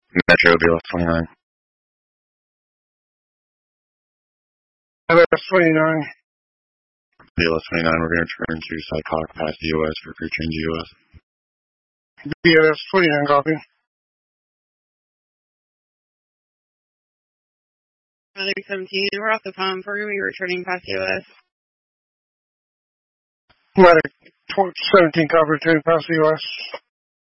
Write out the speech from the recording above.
Metro BLS 29. BLS 29. BLS 29, we're going to turn to Psychotic past the US for crew change US. BLS 29, copy. Mother 17, we're off the phone. We're going to be returning past US. Medic 17, copy, returning past the US.